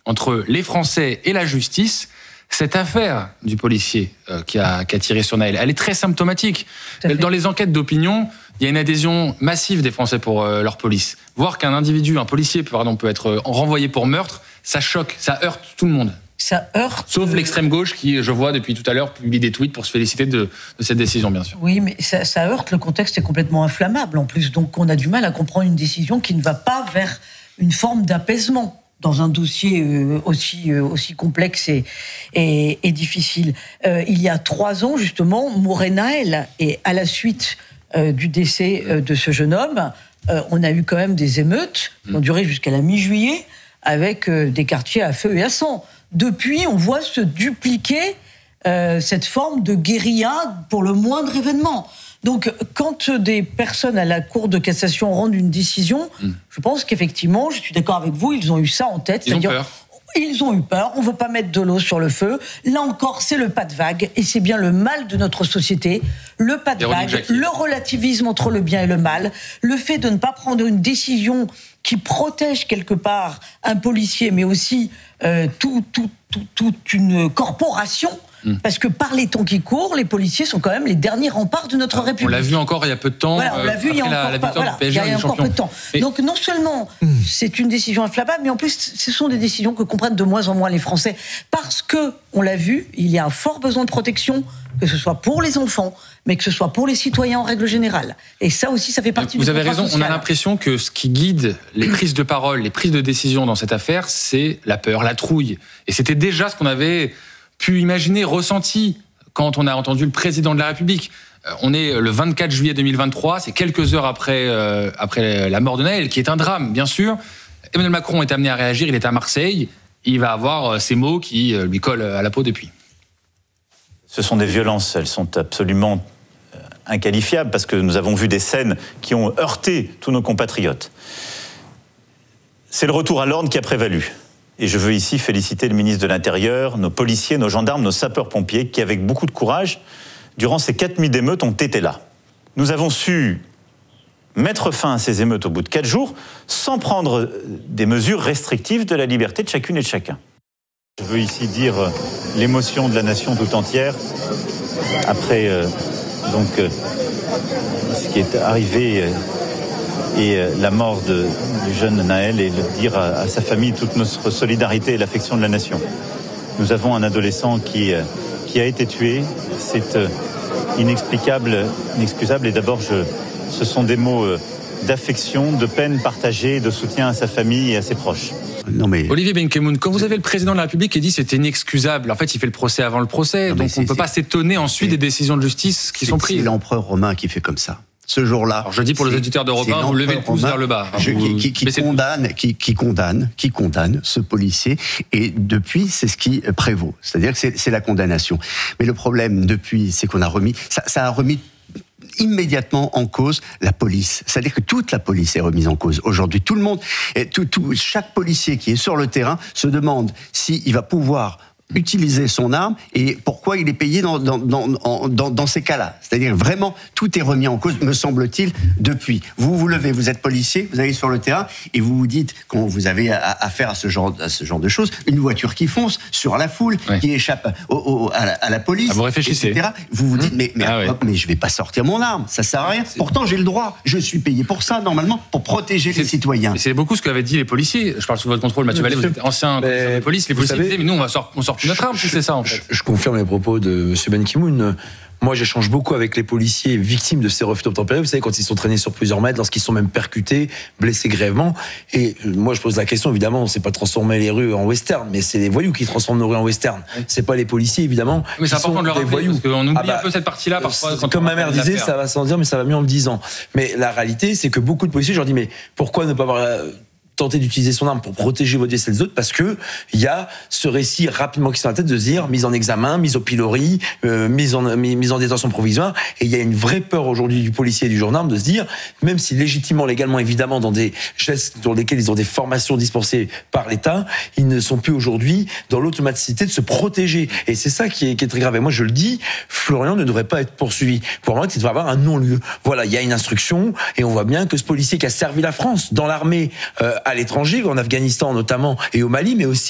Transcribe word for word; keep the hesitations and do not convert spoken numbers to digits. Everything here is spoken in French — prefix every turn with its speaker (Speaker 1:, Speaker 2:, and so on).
Speaker 1: entre les Français et la justice, cette affaire du policier euh, qui, a, qui a tiré sur Nahel, elle est très symptomatique. Dans les enquêtes d'opinion, il y a une adhésion massive des Français pour euh, leur police. Voir qu'un individu, un policier, pardon, peut être renvoyé pour meurtre, ça choque, ça heurte tout le monde.
Speaker 2: Ça heurte.
Speaker 1: Sauf l'extrême gauche qui, je vois depuis tout à l'heure, publie des tweets pour se féliciter de, de cette décision, bien sûr.
Speaker 2: Oui, mais ça, ça heurte, le contexte est complètement inflammable en plus. Donc on a du mal à comprendre une décision qui ne va pas vers une forme d'apaisement dans un dossier euh, aussi, euh, aussi complexe et, et, et difficile. Euh, il y a trois ans, justement, mourrait Nahel. Et à la suite euh, du décès euh, de ce jeune homme, euh, on a eu quand même des émeutes qui ont duré jusqu'à la mi-juillet, avec euh, des quartiers à feu et à sang. Depuis, on voit se dupliquer euh, cette forme de guérilla pour le moindre événement. Donc, quand des personnes à la Cour de cassation rendent une décision, mmh. je pense qu'effectivement, je suis d'accord avec vous, ils ont eu ça en tête.
Speaker 1: Ils ont peur.
Speaker 2: Ils ont eu peur, on ne veut pas mettre de l'eau sur le feu. Là encore, c'est le pas de vague, et c'est bien le mal de notre société. Le pas de
Speaker 1: Véronique
Speaker 2: vague,
Speaker 1: Jacquier.
Speaker 2: le relativisme entre le bien et le mal, le fait de ne pas prendre une décision qui protège quelque part un policier, mais aussi euh, tout, tout, tout, toute une corporation. Mmh. Parce que par les temps qui courent, les policiers sont quand même les derniers remparts de notre République.
Speaker 1: On l'a vu encore il y a peu de temps.
Speaker 2: Voilà, on l'a vu il y a encore,
Speaker 1: la, la
Speaker 2: pas, voilà, il y a encore peu de temps. Et... Donc non seulement mmh. c'est une décision inflammable, mais en plus ce sont des décisions que comprennent de moins en moins les Français. Parce que, on l'a vu, il y a un fort besoin de protection, que ce soit pour les enfants, mais que ce soit pour les citoyens en règle générale. Et ça aussi, ça fait partie
Speaker 1: Vous
Speaker 2: du
Speaker 1: avez
Speaker 2: contrat
Speaker 1: raison,
Speaker 2: social.
Speaker 1: On a l'impression que ce qui guide les prises de parole, les prises de décision dans cette affaire, c'est la peur, la trouille. Et c'était déjà ce qu'on avait pu imaginer, ressenti quand on a entendu le président de la République. On est le vingt-quatre juillet deux mille vingt-trois, c'est quelques heures après, euh, après la mort de Nahel, qui est un drame, bien sûr. Emmanuel Macron est amené à réagir, il est à Marseille, il va avoir ces mots qui lui collent à la peau depuis.
Speaker 3: Ce sont des violences, elles sont absolument inqualifiables, parce que nous avons vu des scènes qui ont heurté tous nos compatriotes. C'est le retour à l'ordre qui a prévalu. Et je veux ici féliciter le ministre de l'Intérieur, nos policiers, nos gendarmes, nos sapeurs-pompiers, qui, avec beaucoup de courage, durant ces quatre nuits d'émeutes, ont été là. Nous avons su mettre fin à ces émeutes au bout de quatre jours, sans prendre des mesures restrictives de la liberté de chacune et de chacun. Je veux ici dire l'émotion de la nation tout entière, après euh, donc, euh, ce qui est arrivé... Euh, et la mort de, du jeune Nahel, et le dire à, à sa famille toute notre solidarité et l'affection de la nation. Nous avons un adolescent qui, qui a été tué. C'est inexplicable, inexcusable. Et d'abord, je, ce sont des mots d'affection, de peine partagée, de soutien à sa famille et à ses proches.
Speaker 1: Non mais... Olivier Benkemoun, quand vous avez le président de la République qui dit c'était inexcusable, en fait il fait le procès avant le procès, non, donc on ne peut pas s'étonner ensuite des décisions de justice qui sont prises.
Speaker 4: C'est l'empereur romain qui fait comme ça. Ce jour-là.
Speaker 1: Alors je dis pour les auditeurs d'Europe un, vous levez le pouce vers le bas.
Speaker 4: Je, qui, qui, qui, condamne, qui, qui condamne, qui condamne ce policier. Et depuis, c'est ce qui prévaut. C'est-à-dire que c'est, c'est la condamnation. Mais le problème depuis, c'est qu'on a remis, ça, ça a remis immédiatement en cause la police. C'est-à-dire que toute la police est remise en cause. Aujourd'hui, tout le monde, et tout, tout, chaque policier qui est sur le terrain se demande s'il va pouvoir utiliser son arme et pourquoi il est payé dans, dans, dans, dans, dans ces cas-là. C'est-à-dire vraiment, tout est remis en cause, me semble-t-il, depuis. Vous vous levez, vous êtes policier, vous allez sur le terrain et vous vous dites, quand vous avez affaire à ce genre, à ce genre de choses, une voiture qui fonce sur la foule, oui. qui échappe au, au, à, la, à la police,
Speaker 1: ah, vous réfléchissez.
Speaker 4: et cetera. Vous vous dites, mais, mais, ah, hop, oui. mais je vais pas sortir mon arme, ça sert à rien. C'est... Pourtant, j'ai le droit, je suis payé pour ça, normalement, pour protéger
Speaker 1: c'est,
Speaker 4: les citoyens.
Speaker 1: Mais c'est beaucoup ce qu'avaient dit les policiers. Je parle sous votre contrôle, Mathieu Vallet, vous êtes ancien commissaire de police. Les policiers
Speaker 5: savez,
Speaker 1: disaient, mais nous, on, va sort, on sort plus notre arme, si c'est ça, en fait.
Speaker 5: Je, je confirme les propos de M. Benkemoun. Moi, j'échange beaucoup avec les policiers victimes de ces refus d'obtempérer. Vous savez, quand ils sont traînés sur plusieurs mètres, lorsqu'ils sont même percutés, blessés grièvement. Et moi, je pose la question, évidemment, c'est pas transformer les rues en western, mais c'est les voyous qui transforment nos rues en western. C'est pas les policiers, évidemment.
Speaker 1: Mais c'est important de le rappeler, parce qu'on oublie ah bah, un peu cette partie-là parfois. Quand
Speaker 5: comme ma mère disait, ça va sans dire, mais ça va mieux en le disant. Mais la réalité, c'est que beaucoup de policiers, je leur dis, mais pourquoi ne pas avoir tenter d'utiliser son arme pour protéger votre vie et celle des autres, parce que il y a ce récit rapidement qui est dans la tête de se dire mise en examen, mise au pilori, euh, mise en mise en détention provisoire, et il y a une vraie peur aujourd'hui du policier et du gendarme de se dire, même si légitimement, légalement, évidemment, dans des gestes dans lesquels ils ont des formations dispensées par l'État, ils ne sont plus aujourd'hui dans l'automaticité de se protéger, et c'est ça qui est, qui est très grave. Et moi je le dis, Florian ne devrait pas être poursuivi. Pour moi, il devrait avoir un non-lieu. Voilà, il y a une instruction, et on voit bien que ce policier qui a servi la France dans l'armée, euh, à l'étranger, en Afghanistan notamment, et au Mali, mais aussi